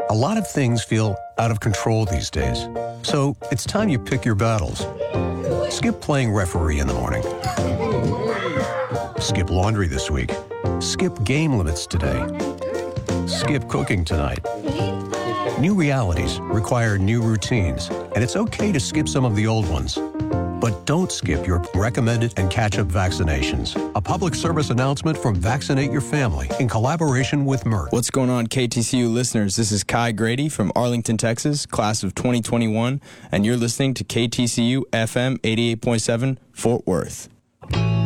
A lot of things feel out of control these days. So it's time you pick your battles. Skip playing referee in the morning. Skip laundry this week. Skip game limits today. Skip cooking tonight. New realities require new routines, and it's okay to skip some of the old ones. But don't skip your recommended and catch-up vaccinations. A public service announcement from Vaccinate Your Family in collaboration with Merck. What's going on, KTCU listeners? This is Kai Grady from Arlington, Texas, class of 2021, and you're listening to KTCU FM 88.7 Fort Worth.